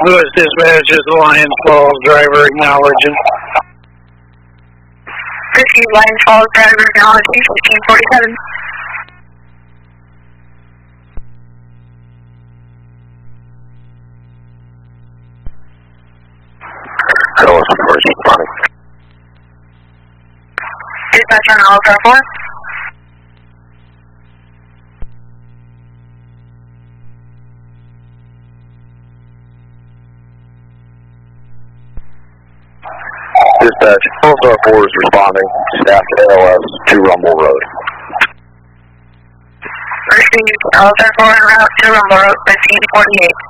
Lewis Dispatch is Lions Falls driver acknowledging. Received Lions Falls driver acknowledging 1547. Hello, first responding. Dispatch on Alpha 4. Dispatch, All-Star 4 is responding. Staff to ALS 2 Rumble Road. Received Alpha 4 en route to Rumble Road, 1548.